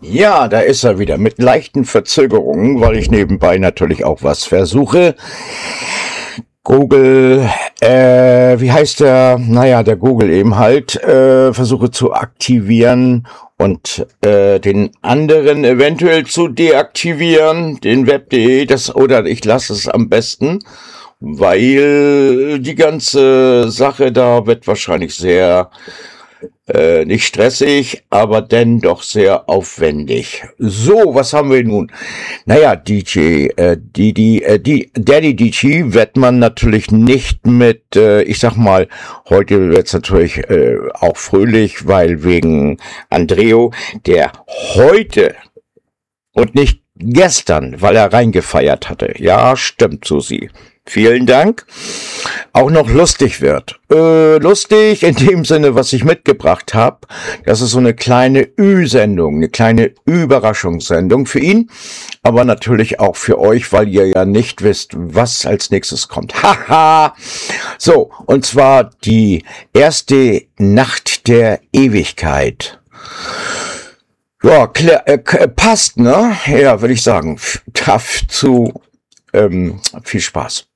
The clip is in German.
Ja, da ist er wieder mit leichten Verzögerungen, weil ich nebenbei natürlich auch was versuche. Google, wie heißt der? Naja, der Google eben halt, versuche zu aktivieren und den anderen eventuell zu deaktivieren, den web.de, oder ich lasse es am besten, weil die ganze Sache da wird wahrscheinlich sehr nicht stressig, aber dennoch sehr aufwendig. So, was haben wir nun? Naja, Daddy DJ wird man natürlich nicht mit, ich sag mal, heute wird's natürlich auch fröhlich, weil wegen Andreo, der heute und nicht gestern, weil er reingefeiert hatte. Ja, stimmt, Susi. Vielen Dank. Auch noch lustig wird. Lustig in dem Sinne, was ich mitgebracht habe. Das ist so eine kleine Ü-Sendung, eine kleine Überraschungssendung für ihn, aber natürlich auch für euch, weil ihr ja nicht wisst, was als nächstes kommt. Haha! So, und zwar die erste Nacht der Ewigkeit. Ja, passt, ne? Ja, würde ich sagen. Dazu viel Spaß.